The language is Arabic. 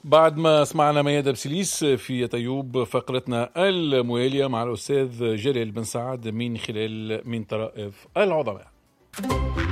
بعد ما سمعنا ميادة بسليس في يتيوب، فقرتنا الموالية مع الأستاذ جلال بن سعد من خلال من طرائف العظماء.